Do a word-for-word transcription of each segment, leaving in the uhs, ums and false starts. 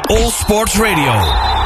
All Sports Radio.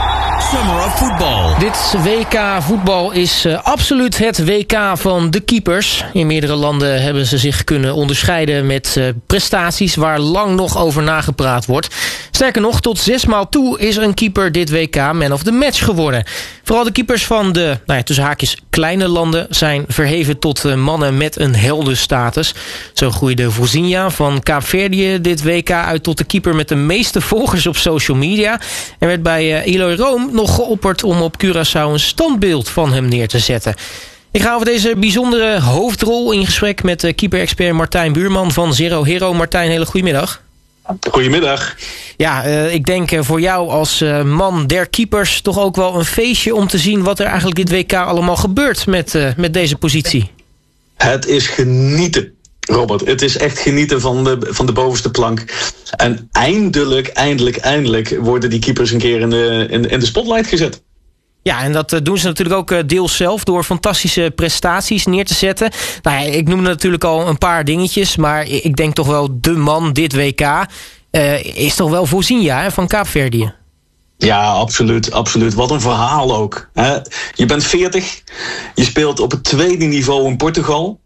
Summer of Football. Dit W K voetbal is uh, absoluut het W K van de keepers. In meerdere landen hebben ze zich kunnen onderscheiden met uh, prestaties waar lang nog over nagepraat wordt. Sterker nog, tot zesmaal toe is een keeper dit W K man of the match geworden. Vooral de keepers van de, nou ja, tussen haakjes, kleine landen zijn verheven tot uh, mannen met een heldenstatus. Zo groeide Vozinha van Kaapverdië dit W K uit tot de keeper met de meeste volgers op social media. En werd bij uh, Eloy Room nog geopperd om op Curaçao een standbeeld van hem neer te zetten. Ik ga over deze bijzondere hoofdrol in gesprek met uh, keeper-expert Martijn Buurman van Zero Hero. Martijn, hele goedemiddag. Goedemiddag. Ja, uh, ik denk uh, voor jou als uh, man der keepers toch ook wel een feestje om te zien wat er eigenlijk dit W K allemaal gebeurt met, uh, met deze positie. Het is genieten, Robert. Het is echt genieten van de, van de bovenste plank. En eindelijk, eindelijk, eindelijk worden die keepers een keer in de, in, in de spotlight gezet. Ja, en dat doen ze natuurlijk ook deels zelf door fantastische prestaties neer te zetten. Nou ja, ik noemde natuurlijk al een paar dingetjes, maar ik denk toch wel de man dit W K uh, is toch wel Vozinha hè, van Kaapverdië. Ja, absoluut, absoluut. Wat een verhaal ook. Hè? Je bent veertig, je speelt op het tweede niveau in Portugal.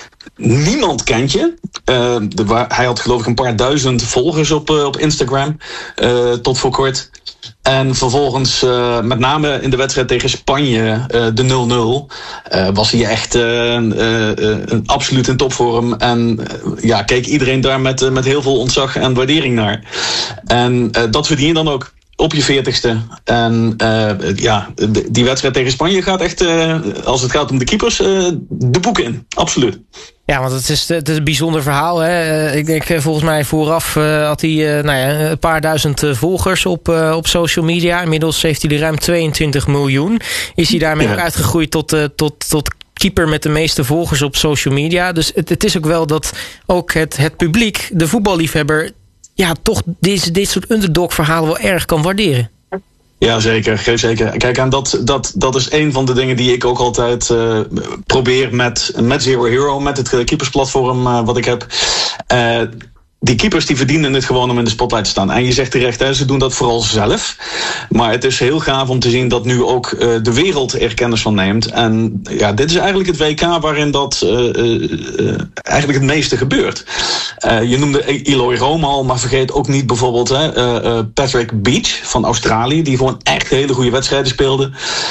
Niemand kent je. Uh, de, hij had geloof ik een paar duizend volgers op, uh, op Instagram, uh, tot voor kort. En vervolgens, uh, met name in de wedstrijd tegen Spanje, uh, de nul nul, uh, was hij echt uh, uh, uh, absoluut in topvorm. En uh, ja, keek iedereen daar met, uh, met heel veel ontzag en waardering naar. En uh, dat verdien je dan ook op je veertigste. En uh, ja, die wedstrijd tegen Spanje gaat echt, uh, als het gaat om de keepers, uh, de boeken in. Absoluut. Ja, want het is, het is een bijzonder verhaal. Hè? Ik denk volgens mij vooraf uh, had hij uh, nou ja, een paar duizend uh, volgers op, uh, op social media. Inmiddels heeft hij er ruim tweeëntwintig miljoen. Is hij daarmee ja. ook uitgegroeid tot, uh, tot, tot keeper met de meeste volgers op social media. Dus het, het is ook wel dat ook het, het publiek, de voetballiefhebber, ja, toch deze, dit soort underdog verhalen wel erg kan waarderen. Ja, zeker. zeker. Kijk, en dat, dat, dat is een van de dingen die ik ook altijd uh, probeer met, met Zero Hero, met het keepersplatform uh, wat ik heb. Uh, Die keepers die verdienen het gewoon om in de spotlight te staan. En je zegt terecht, hè, ze doen dat vooral zelf. Maar het is heel gaaf om te zien dat nu ook uh, de wereld er kennis van neemt. En ja, dit is eigenlijk het W K waarin dat uh, uh, eigenlijk het meeste gebeurt. Uh, je noemde Eloy Room al, maar vergeet ook niet bijvoorbeeld hè, uh, uh, Patrick Beach van Australië, die gewoon echt hele goede wedstrijden speelde.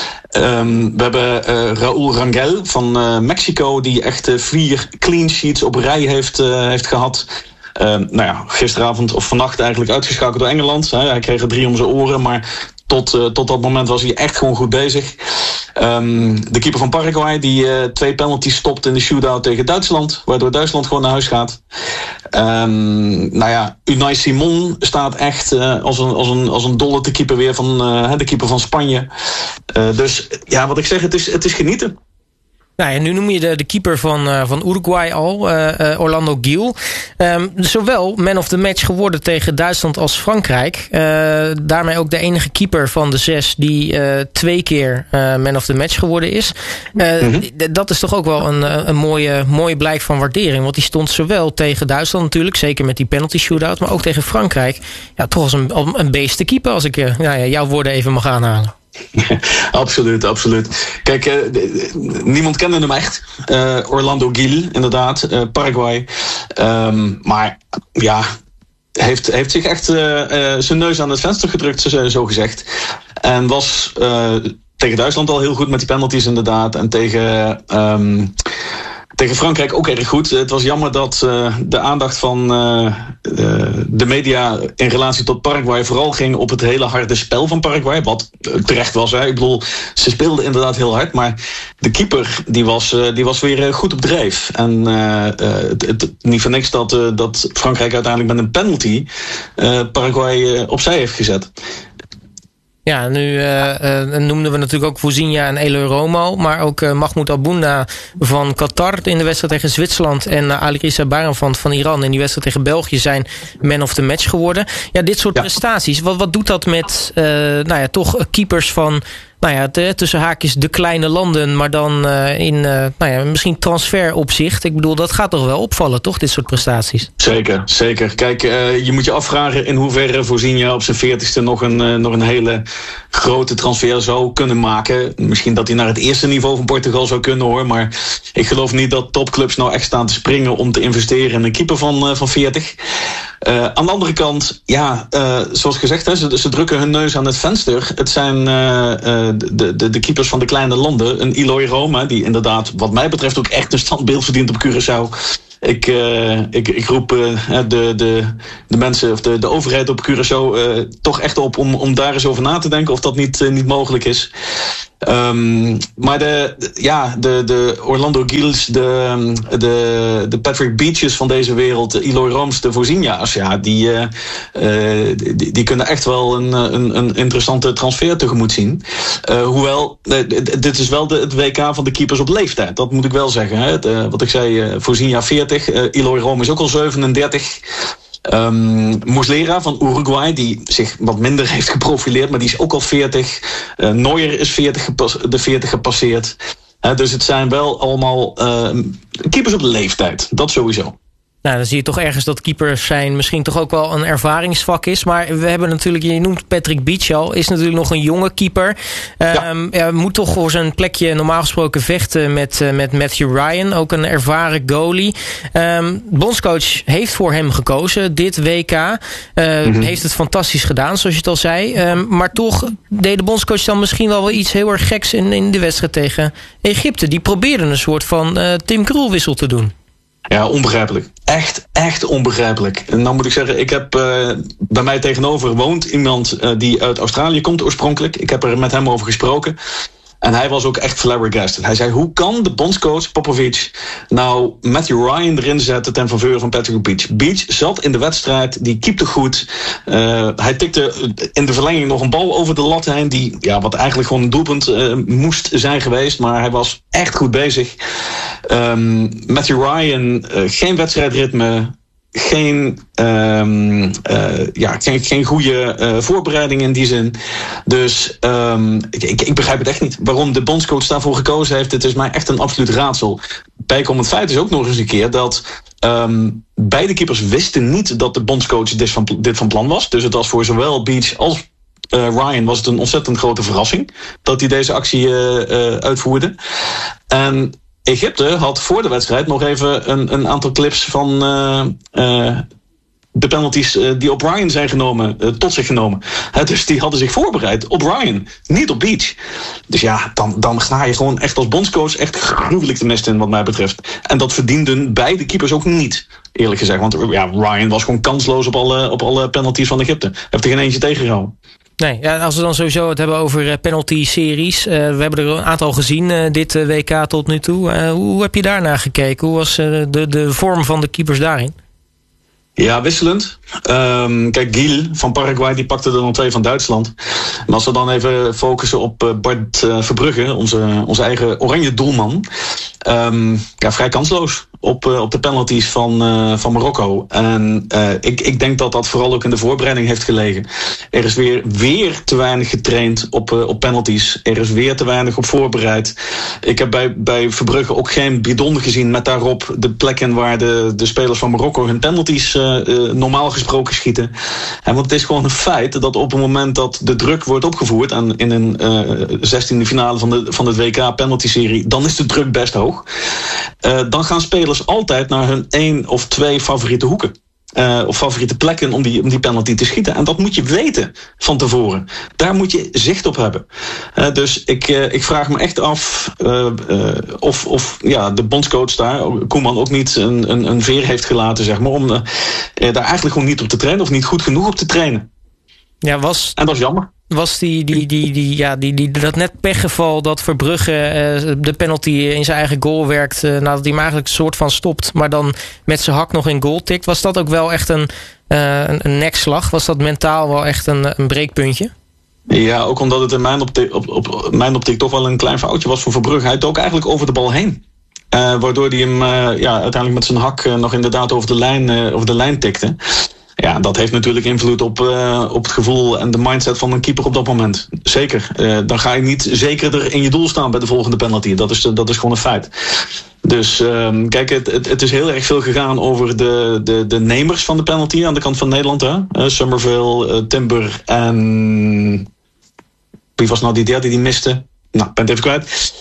Um, we hebben uh, Raúl Rangel van uh, Mexico, die echt uh, vier clean sheets op rij heeft, uh, heeft gehad. Uh, nou ja, gisteravond of vannacht eigenlijk uitgeschakeld door Engeland. Hij kreeg er drie om zijn oren, maar tot, uh, tot dat moment was hij echt gewoon goed bezig. Um, de keeper van Paraguay die uh, twee penalties stopt in de shootout tegen Duitsland, waardoor Duitsland gewoon naar huis gaat. Um, nou ja, Unai Simon staat echt uh, als, een, als, een, als een dolle te keeper weer van uh, de keeper van Spanje. Uh, dus ja, wat ik zeg, het is, het is genieten. Nou ja, nu noem je de, de keeper van, uh, van Uruguay al, uh, uh, Orlando Gil. Um, zowel man of the match geworden tegen Duitsland als Frankrijk. Uh, daarmee ook de enige keeper van de zes die uh, twee keer uh, man of the match geworden is. Uh, mm-hmm. d- dat is toch ook wel een, een mooie, mooie blijk van waardering. Want die stond zowel tegen Duitsland natuurlijk, zeker met die penalty shootout, maar ook tegen Frankrijk. Ja, toch als een, een beest te keeper, als ik uh, nou ja, jouw woorden even mag aanhalen. Ja, absoluut, absoluut. Kijk, uh, niemand kende hem echt. Uh, Orlando Gil, inderdaad, uh, Paraguay. Um, maar ja, heeft, heeft zich echt uh, uh, zijn neus aan het venster gedrukt, zo, zo gezegd. En was uh, tegen Duitsland al heel goed met die penalties inderdaad. En tegen... Um, Tegen Frankrijk ook erg goed. Het was jammer dat uh, de aandacht van uh, uh, de media in relatie tot Paraguay vooral ging op het hele harde spel van Paraguay. Wat uh, terecht was. Hè. Ik bedoel, ze speelden inderdaad heel hard. Maar de keeper die was, uh, die was weer uh, goed op dreef. En uh, uh, het, het, niet voor niks dat, uh, dat Frankrijk uiteindelijk met een penalty uh, Paraguay uh, opzij heeft gezet. Ja, nu uh, uh, noemden we natuurlijk ook Vozinha en Eloy Room al, maar ook uh, Mahmoud Albouna van Qatar in de wedstrijd tegen Zwitserland en uh, Ali Rissa Baranvand van Iran in die wedstrijd tegen België zijn man of the match geworden. Ja, dit soort ja. prestaties, wat, wat doet dat met uh, nou ja, toch keepers van nou ja, de, tussen haakjes de kleine landen, maar dan uh, in uh, nou ja, misschien transferopzicht. Ik bedoel, dat gaat toch wel opvallen, toch, dit soort prestaties? Zeker, zeker. Kijk, uh, je moet je afvragen in hoeverre Vozinha op zijn veertigste nog een, uh, nog een hele grote transfer zou kunnen maken. Misschien dat hij naar het eerste niveau van Portugal zou kunnen, hoor. Maar ik geloof niet dat topclubs nou echt staan te springen om te investeren in een keeper van, uh, van veertig. Uh, aan de andere kant, ja, uh, zoals gezegd, hè, ze, ze drukken hun neus aan het venster. Het zijn uh, uh, de, de, de keepers van de kleine landen. Een Eloy Roma, die inderdaad wat mij betreft ook echt een standbeeld verdient op Curaçao. Ik, uh, ik, ik roep uh, de, de, de mensen of de, de overheid op Curaçao uh, toch echt op om, om daar eens over na te denken of dat niet, uh, niet mogelijk is. Um, maar de, de, ja, de, de Orlando Gils, de, de, de Patrick Beaches van deze wereld, de Eloy Roms, de Vozinha's, ja, die, uh, uh, die, die kunnen echt wel een, een, een interessante transfer tegemoet zien. Uh, hoewel, uh, dit is wel de, het W K van de keepers op leeftijd, dat moet ik wel zeggen. Hè. De, wat ik zei, uh, Vozinha veertig, uh, Eloy Rom is ook al zevenendertig. Um, Muslera van Uruguay, die zich wat minder heeft geprofileerd, maar die is ook al veertig. Uh, Neuer is veertig gepas- de veertig gepasseerd. Uh, dus het zijn wel allemaal uh, keepers op leeftijd, dat sowieso. Nou, dan zie je toch ergens dat keepers zijn misschien toch ook wel een ervaringsvak is. Maar we hebben natuurlijk, je noemt Patrick Beach al, is natuurlijk nog een jonge keeper. Ja. Um, ja, moet toch voor zijn plekje normaal gesproken vechten met, uh, met Matthew Ryan, ook een ervaren goalie. Um, bondscoach heeft voor hem gekozen, dit W K. Uh, mm-hmm. Heeft het fantastisch gedaan, zoals je het al zei. Um, maar toch deed de bondscoach dan misschien wel, wel iets heel erg geks in, in de wedstrijd tegen Egypte. Die probeerde een soort van uh, Tim Krul wissel te doen. Ja, onbegrijpelijk. Echt, echt onbegrijpelijk. En dan moet ik zeggen, ik heb uh, bij mij tegenover woont iemand uh, die uit Australië komt oorspronkelijk. Ik heb er met hem over gesproken. En hij was ook echt flabbergasted. Hij zei, hoe kan de bondscoach Popovic nou Matthew Ryan erin zetten ten faveur van Patrick Beach? Beach zat in de wedstrijd, die keepte goed. Uh, hij tikte in de verlenging nog een bal over de lat heen, die, ja, wat eigenlijk gewoon een doelpunt uh, moest zijn geweest. Maar hij was echt goed bezig. Um, Matthew Ryan, uh, geen wedstrijdritme. Geen, um, uh, ja, geen, geen goede uh, voorbereiding in die zin. Dus um, ik, ik, ik begrijp het echt niet. Waarom de bondscoach daarvoor gekozen heeft, het is mij echt een absoluut raadsel. Bijkomend feit is ook nog eens een keer dat um, beide keepers wisten niet dat de bondscoach dit van, dit van plan was. Dus het was voor zowel Beach als uh, Ryan was het een ontzettend grote verrassing dat hij deze actie uh, uh, uitvoerde. En Egypte had voor de wedstrijd nog even een, een aantal clips van uh, uh, de penalties uh, die op Ryan zijn genomen, uh, tot zich genomen. He, dus die hadden zich voorbereid op Ryan, niet op Beach. Dus ja, dan, dan ga je gewoon echt als bondscoach echt gruwelijk de mist in wat mij betreft. En dat verdienden beide keepers ook niet, eerlijk gezegd. Want ja, Ryan was gewoon kansloos op alle, op alle penalties van Egypte. Heeft er geen eentje tegengehouden. Nee, ja, als we dan sowieso het hebben over penalty-series. Uh, we hebben er een aantal gezien, uh, dit uh, W K tot nu toe. Uh, hoe heb je daarnaar gekeken? Hoe was uh, de, de vorm van de keepers daarin? Ja, wisselend. Um, kijk, Gil van Paraguay die pakte er dan twee van Duitsland. En als we dan even focussen op uh, Bart uh, Verbrugge, onze, onze eigen oranje doelman. Um, ja, vrij kansloos op, uh, op de penalties van, uh, van Marokko. En uh, ik, ik denk dat dat vooral ook in de voorbereiding heeft gelegen. Er is weer, weer te weinig getraind op, uh, op penalties. Er is weer te weinig op voorbereid. Ik heb bij, bij Verbrugge ook geen bidon gezien met daarop de plekken waar de, de spelers van Marokko hun penalties uh, uh, normaal gesproken schieten. En want het is gewoon een feit dat op het moment dat de druk wordt opgevoerd en in een uh, zestiende finale van de, van het W K penalty-serie, dan is de druk best hoog. Uh, dan gaan spelers altijd naar hun één of twee favoriete hoeken. Uh, of favoriete plekken om die, om die penalty te schieten. En dat moet je weten van tevoren. Daar moet je zicht op hebben. Uh, dus ik, uh, ik vraag me echt af uh, uh, of, of ja, de bondscoach daar, Koeman, ook niet een, een, een veer heeft gelaten, zeg maar, om uh, daar eigenlijk gewoon niet op te trainen of niet goed genoeg op te trainen. Ja, was... En dat is jammer. Was die, die, die, die, ja, die, die, dat net pechgeval dat Verbrugge uh, de penalty in zijn eigen goal werkt, uh, nadat hij hem eigenlijk een soort van stopt, maar dan met zijn hak nog in goal tikt. Was dat ook wel echt een, uh, een, een nekslag? Was dat mentaal wel echt een, een breekpuntje? Ja, ook omdat het in mijn optiek, op, op mijn optiek toch wel een klein foutje was voor Verbrugge. Hij dook eigenlijk over de bal heen. Uh, waardoor hij hem uh, ja, uiteindelijk met zijn hak uh, nog inderdaad over de lijn, uh, over de lijn tikte. Ja, dat heeft natuurlijk invloed op, uh, op het gevoel en de mindset van een keeper op dat moment. Zeker. Uh, dan ga je niet zekerder in je doel staan bij de volgende penalty. Dat is, dat is gewoon een feit. Dus um, kijk, het, het, het is heel erg veel gegaan over de, de, de nemers van de penalty aan de kant van Nederland. Hè? Uh, Summerville, uh, Timber en... Wie was nou die derde die miste? Nou, ik ben het even kwijt.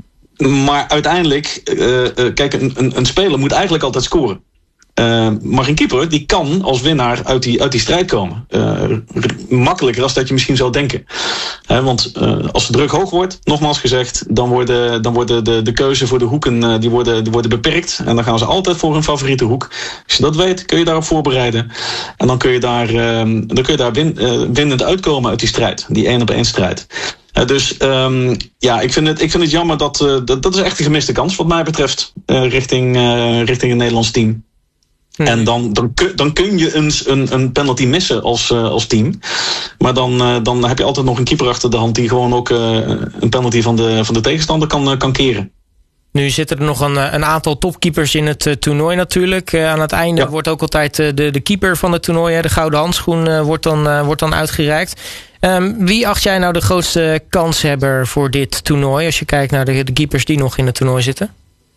Maar uiteindelijk, uh, uh, kijk, een, een, een speler moet eigenlijk altijd scoren. Uh, maar een keeper die kan als winnaar uit die, uit die strijd komen. Uh, makkelijker als dat je misschien zou denken. Uh, want uh, als de druk hoog wordt, nogmaals gezegd, dan worden, dan worden de, de keuze voor de hoeken uh, die worden, die worden beperkt. En dan gaan ze altijd voor hun favoriete hoek. Als je dat weet, kun je daarop voorbereiden. En dan kun je daar, uh, dan kun je daar win, uh, winnend uitkomen uit die strijd. Die één op één strijd. Uh, dus um, ja, ik vind, het, ik vind het jammer dat, uh, dat... Dat is echt een gemiste kans wat mij betreft. Uh, richting, uh, richting het Nederlands team. En dan, dan, kun, dan kun je eens een, een penalty missen als, uh, als team. Maar dan, uh, dan heb je altijd nog een keeper achter de hand die gewoon ook uh, een penalty van de, van de tegenstander kan, uh, kan keren. Nu zitten er nog een, een aantal topkeepers in het uh, toernooi natuurlijk. Uh, aan het einde ja. wordt ook altijd uh, de, de keeper van het toernooi, hè, de gouden handschoen, uh, wordt, dan, uh, wordt dan uitgereikt. Um, wie acht jij nou de grootste kanshebber voor dit toernooi, als je kijkt naar de, de keepers die nog in het toernooi zitten?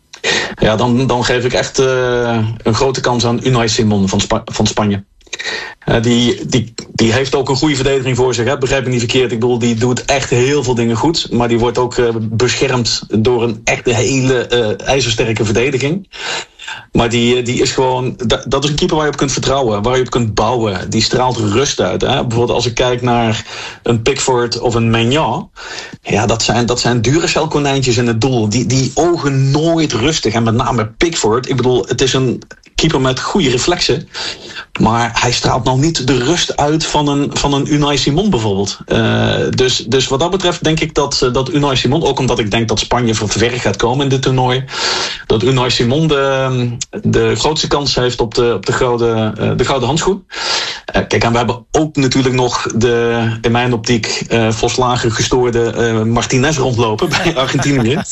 Ja, dan, dan geef ik echt uh, een grote kans aan Unai Simon van, Spa- van Spanje. Uh, die, die, die heeft ook een goede verdediging voor zich. Hè? Begrijp me niet verkeerd. Ik bedoel, die doet echt heel veel dingen goed. Maar die wordt ook uh, beschermd door een echt hele uh, ijzersterke verdediging. Maar die, die is gewoon... Dat is een keeper waar je op kunt vertrouwen. Waar je op kunt bouwen. Die straalt rust uit. Hè? Bijvoorbeeld als ik kijk naar een Pickford of een Maignan. Ja, dat zijn, dat zijn Duracell konijntjes in het doel. Die, die ogen nooit rustig. En met name Pickford. Ik bedoel, het is een keeper met goede reflexen. Maar hij straalt nog niet de rust uit van een, van een Unai Simon bijvoorbeeld. Uh, dus, dus wat dat betreft denk ik dat, dat Unai Simon... Ook omdat ik denk dat Spanje voor ver gaat komen in dit toernooi... dat Unai Simon de, de grootste kans heeft op de, op de, gouden, uh, de gouden handschoen. Uh, kijk, en we hebben ook natuurlijk nog de, in mijn optiek... Uh, volslagen gestoorde uh, Martinez rondlopen bij Argentinië.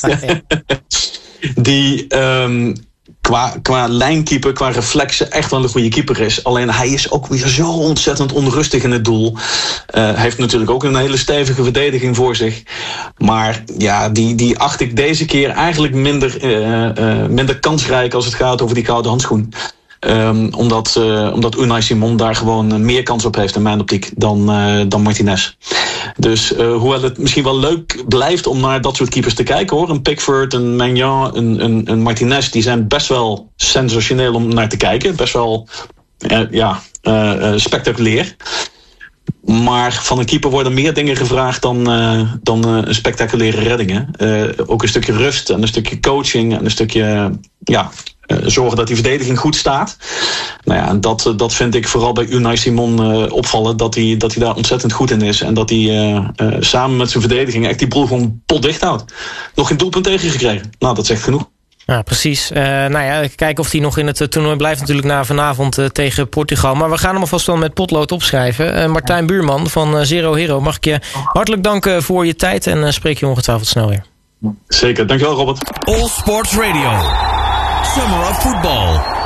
Die... Um, Qua, qua lijnkeeper, qua reflexen echt wel een goede keeper is. Alleen hij is ook weer zo ontzettend onrustig in het doel. Uh, heeft natuurlijk ook een hele stevige verdediging voor zich. Maar ja, die, die acht ik deze keer eigenlijk minder, uh, uh, minder kansrijk als het gaat over die gouden handschoen. Um, omdat, uh, omdat Unai Simon daar gewoon uh, meer kans op heeft in mijn optiek dan, uh, dan Martinez. Dus uh, hoewel het misschien wel leuk blijft om naar dat soort keepers te kijken hoor. Een Pickford, een Maignan, een, een, een Martinez, die zijn best wel sensationeel om naar te kijken. Best wel uh, ja, uh, uh, spectaculair. Maar van een keeper worden meer dingen gevraagd dan, uh, dan uh, een spectaculaire reddingen. Uh, ook een stukje rust en een stukje coaching en een stukje ja, uh, zorgen dat die verdediging goed staat. Nou ja, en dat, dat vind ik vooral bij Unai Simon uh, opvallen. Dat hij, dat hij daar ontzettend goed in is. En dat hij uh, uh, samen met zijn verdediging echt die boel gewoon potdicht houdt. Nog geen doelpunt tegengekregen. Nou, dat zegt genoeg. Ja, precies. Uh, nou ja, kijken of hij nog in het uh, toernooi blijft natuurlijk na vanavond uh, tegen Portugal. Maar we gaan hem alvast wel met potlood opschrijven. Uh, Martijn Buurman van uh, Zero Hero, mag ik je hartelijk danken voor je tijd en uh, spreek je ongetwijfeld snel weer. Zeker, dankjewel Robert. All Sports Radio. Summer of Football.